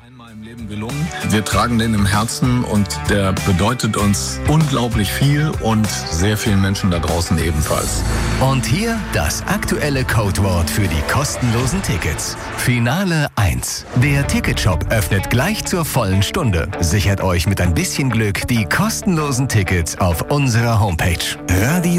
Einmal im Leben gelungen. Wir tragen den im Herzen und der bedeutet uns unglaublich viel und sehr vielen Menschen da draußen ebenfalls. Und hier das aktuelle Codewort für die kostenlosen Tickets. Finale 1. Der Ticketshop öffnet gleich zur vollen Stunde. Sichert euch mit ein bisschen Glück die kostenlosen Tickets auf unserer Homepage. Radio